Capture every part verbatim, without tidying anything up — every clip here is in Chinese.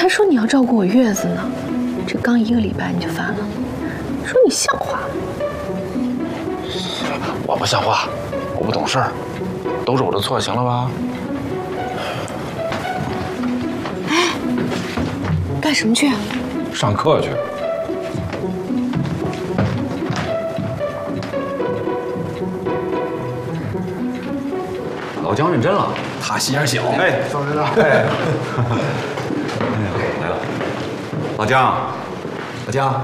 说你要照顾我月子呢，这刚一个礼拜你就烦了，说你像话吗？ 我不像话，我不懂事儿，都是我的错，行了吧？ 哎，干什么去？ 上课去。老姜认真了，他心眼小。 哎，赵指导，哎，哎呀，来了，老姜，老姜。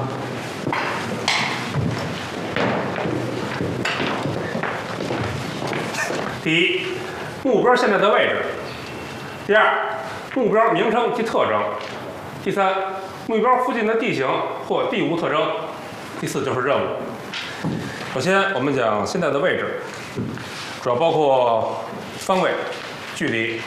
第一，目标现在的位置；第二，目标名称及特征；第三，目标附近的地形或地物特征；第四就是任务。首先，我们讲现在的位置，主要包括方位、距离。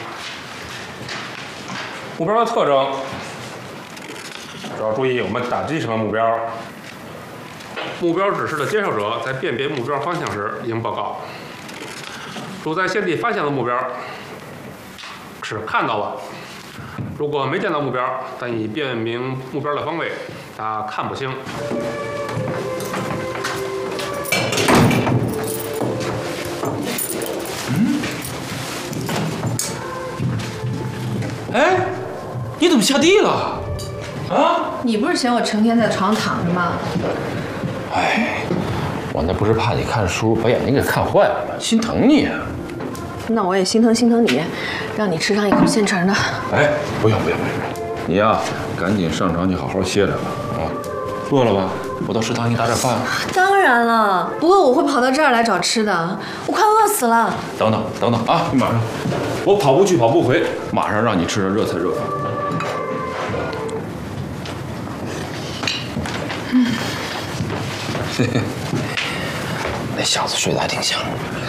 目标的特征，主要注意我们打击什么目标。目标指示的接受者在辨别目标方向时应报告。 主在现地发现的目标是看到了，如果没见到目标，但已辨明目标的方位，他看不清。 嗯？哎，你怎么下地了？啊？ 你不是嫌我成天在床上躺着吗？ 哎，我那不是怕你看书把眼睛给看坏了吗？心疼你啊。 那我也心疼心疼你，让你吃上一口现成的。 哎，不用不用不用，你呀，赶紧上床去好好歇着吧。啊，饿了吧？我到食堂给你打点饭。 当然了，不过我会跑到这儿来找吃的，我快饿死了。 等等等等啊，你马上，我跑步去跑步回，马上让你吃上热菜热饭。嗯，嘿嘿，那小子睡得还挺香。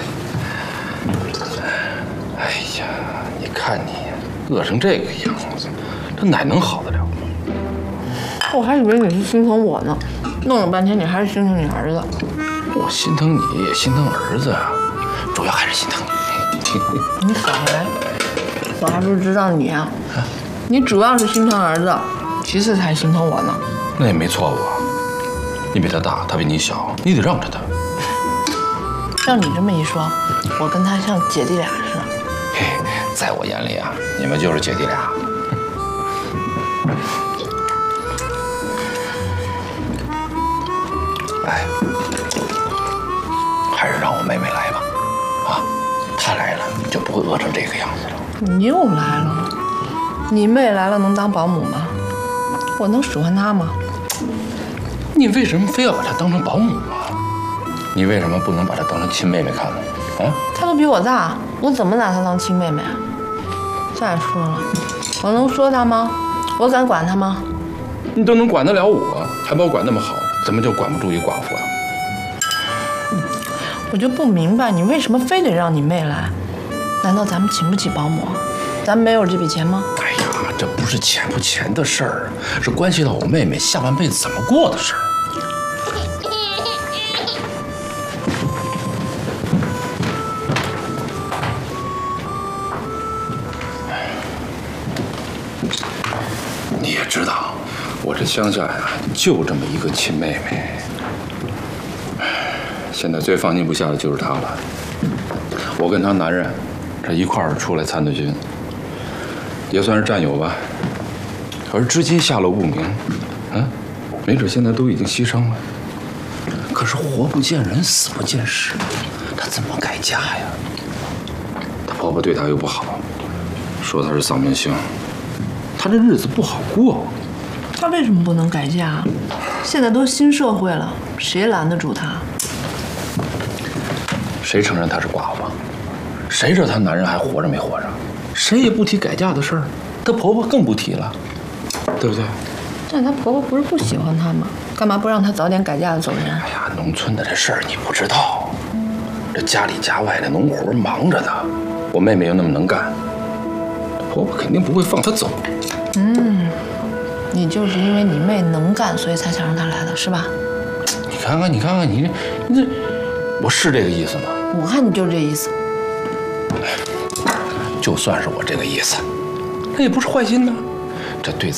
哎呀，你看你饿成这个样子，这哪能好得了？ 我还以为你是心疼我呢，弄了半天你还是心疼你儿子。 我心疼你，也心疼儿子，主要还是心疼你。 你少来，我还不是知道你啊，你主要是心疼儿子，其次才心疼我呢。 那也没错误啊，你比他大，他比你小，你得让着他。 照你这么一说，我跟他像姐弟俩似的。 嘿，在我眼里啊，你们就是姐弟俩。哎，还是让我妹妹来吧，啊，她来了就不会饿成这个样子了。 你又来了，你妹来了能当保姆吗？我能使唤她吗？ 你为什么非要把她当成保姆啊？你为什么不能把她当成亲妹妹看呢？啊？ 她都比我大。 我怎么拿她当亲妹妹啊？再说了，我能说她吗？我敢管她吗？ 你都能管得了我，还把我管那么好，怎么就管不住一寡妇啊？ 我就不明白你为什么非得让你妹来？难道咱们请不起保姆？咱们没有这笔钱吗？ 哎呀，这不是钱不钱的事儿，是关系到我妹妹下半辈子怎么过的事儿。 你也知道，我这乡下呀，就这么一个亲妹妹。现在最放心不下的就是她了。我跟她男人这一块儿出来参的军，也算是战友吧。可是至今下落不明，啊，没准现在都已经牺牲了。可是活不见人，死不见尸，她怎么改嫁呀？她婆婆对她又不好，说她是丧门星。 他这日子不好过， 他为什么不能改嫁？现在都新社会了，谁拦得住他？ 谁承认她是寡妇？谁知道她男人还活着没活着？谁也不提改嫁的事儿，她婆婆更不提了，对不对？ 但她婆婆不是不喜欢她吗？干嘛不让她早点改嫁走人？ 哎呀，农村的这事儿你不知道，这家里家外的农活忙着呢，我妹妹又那么能干，婆婆肯定不会放她走。 嗯，你就是因为你妹能干，所以才想让她来的是吧？ 你看看，你看看，你这，你这，我是这个意思吗？ 我看你就是这意思。 就算是我这个意思，那也不是坏心的，这对